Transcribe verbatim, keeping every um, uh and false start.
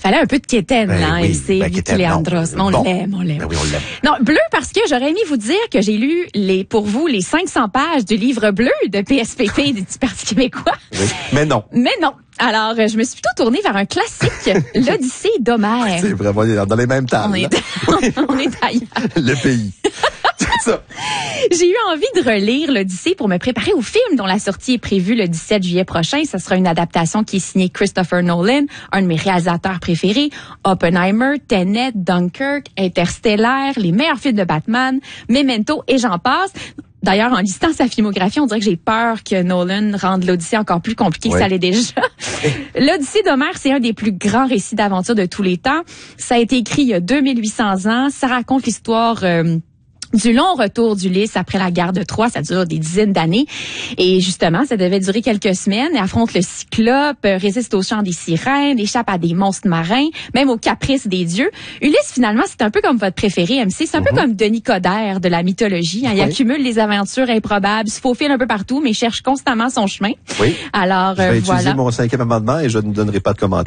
Fallait un peu de quétaine, ben hein, oui, Ilse ben, Vitiliandros. On bon. l'aime, on l'aime. Ben oui, on l'aime. Non, bleu parce que j'aurais aimé vous dire que j'ai lu les, pour vous, les cinq cents pages du livre bleu de P S P P du Parti québécois. Oui, mais non. Mais non. Alors, je me suis plutôt tournée vers un classique, l'Odyssée d'Homère. C'est vraiment dans les mêmes tables. On est, on est ailleurs. Le pays. C'est ça. J'ai eu envie de relire l'Odyssée pour me préparer au film dont la sortie est prévue le dix-sept juillet prochain. Ça sera une adaptation qui est signée Christopher Nolan, un de mes réalisateurs préférés. Oppenheimer, Tenet, Dunkirk, Interstellar, les meilleurs films de Batman, Memento et j'en passe. D'ailleurs, en listant sa filmographie, on dirait que j'ai peur que Nolan rende l'Odyssée encore plus compliquée que ouais. ça l'est déjà. L'Odyssée d'Homère, c'est un des plus grands récits d'aventure de tous les temps. Ça a été écrit il y a deux mille huit cents ans. Ça raconte l'histoire... Euh, du long retour d'Ulysse après la guerre de Troie, ça dure des dizaines d'années. Et justement, ça devait durer quelques semaines. Il affronte le Cyclope, résiste au chant des sirènes, échappe à des monstres marins, même aux caprices des dieux. Ulysse, finalement, c'est un peu comme votre préféré, M C. C'est un mm-hmm. peu comme Denis Coderre de la mythologie. Hein. Il oui. accumule les aventures improbables, se faufile un peu partout, mais cherche constamment son chemin. Oui. Alors, je vais euh, utiliser voilà. mon cinquième amendement et je ne donnerai pas de commentaire.